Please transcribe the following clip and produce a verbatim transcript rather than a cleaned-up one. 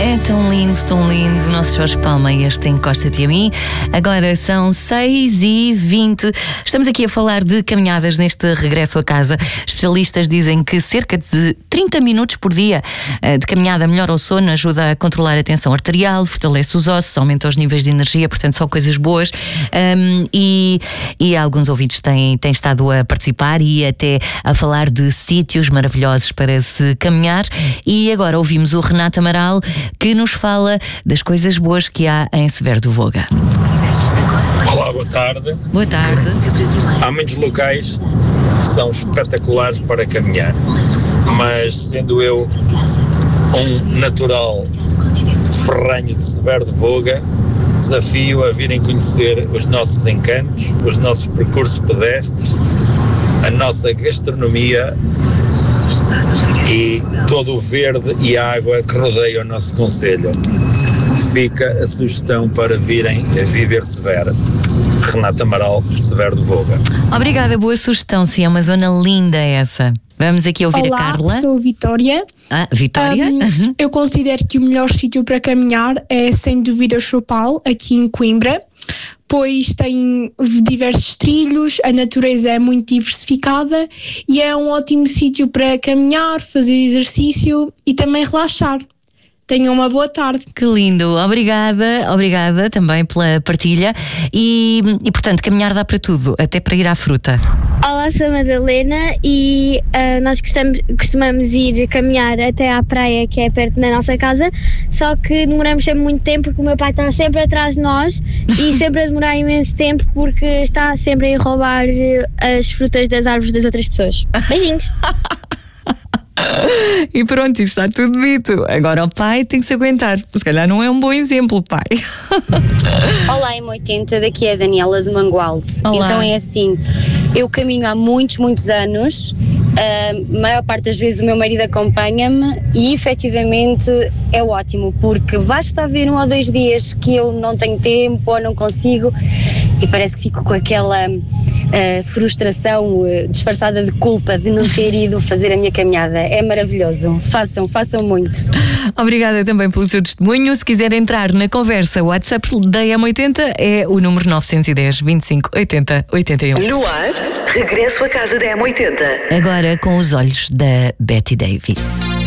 É tão lindo, tão lindo o nosso Jorge Palma e este Encosta-te a mim. Agora são seis e vinte. Estamos aqui a falar de caminhadas neste regresso a casa. Especialistas dizem que cerca de trinta minutos por dia de caminhada melhora o sono, ajuda a controlar a tensão arterial, fortalece os ossos, aumenta os níveis de energia, portanto são coisas boas. Um, e, e alguns ouvintes têm, têm estado a participar e até a falar de sítios maravilhosos para se caminhar. E agora ouvimos o Renato Amaral, que nos fala das coisas boas que há em Severo do Voga. Olá, boa tarde. Boa tarde. Há muitos locais que são espetaculares para caminhar, mas sendo eu um natural ferranho de Severo do Voga, desafio a virem conhecer os nossos encantos, os nossos percursos pedestres, a nossa gastronomia e todo o verde e a água que rodeia o nosso concelho. Fica a sugestão para virem a viver Severo. Renato Amaral, Severo do Voga. Obrigada, boa sugestão. Sim, é uma zona linda essa. Vamos aqui ouvir Olá, a Carla. Olá, sou a Vitória. Ah, Vitória? Um, uhum. Eu considero que o melhor sítio para caminhar é, sem dúvida, o Chopal, aqui em Coimbra, pois tem diversos trilhos, a natureza é muito diversificada e é um ótimo sítio para caminhar, fazer exercício e também relaxar. Tenham uma boa tarde. Que lindo, obrigada, obrigada também pela partilha e, e portanto caminhar dá para tudo, até para ir à fruta. Olá, sou a Madalena e uh, nós gostamos, costumamos ir caminhar até à praia que é perto da nossa casa, só que demoramos sempre muito tempo porque o meu pai está sempre atrás de nós e sempre a demorar imenso tempo porque está sempre a ir roubar as frutas das árvores das outras pessoas. Beijinhos! E pronto, isto está tudo dito. Agora o pai tem que se aguentar. Se calhar não é um bom exemplo, pai. Olá, M oitenta, daqui é a Daniela de Mangualde. Olá. Então é assim, eu caminho há muitos, muitos anos, a maior parte das vezes o meu marido acompanha-me e efetivamente é ótimo, porque basta haver um ou dois dias que eu não tenho tempo ou não consigo e parece que fico com aquela uh, frustração uh, disfarçada de culpa de não ter ido fazer a minha caminhada. É maravilhoso. Façam, façam muito. Obrigada também pelo seu testemunho. Se quiser entrar na conversa, o WhatsApp da M oitenta é o número nove um zero, vinte e cinco, oitenta, oitenta e um. No ar, regresso à casa da M oitenta. Agora com os olhos da Betty Davis.